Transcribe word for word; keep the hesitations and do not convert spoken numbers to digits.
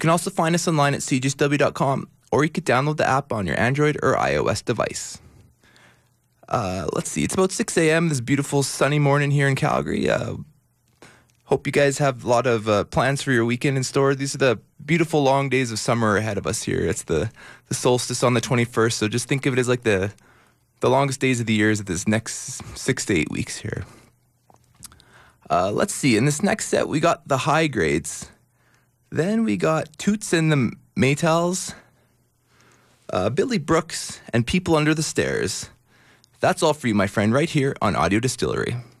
can also find us online at c g s w dot com, or you could download the app on your Android or iOS device. Uh, let's see, it's about six a m this beautiful sunny morning here in Calgary. Uh, hope you guys have a lot of uh, plans for your weekend in store. These are the beautiful long days of summer ahead of us here. It's the, the solstice on the twenty-first, so just think of it as like the, the longest days of the year is this next six to eight weeks here. Uh, let's see, in this next set we got the High Grades. Then we got Toots and the Maytals, uh, Billy Brooks, and People Under the Stairs. That's all for you, my friend, right here on Audio Distillery.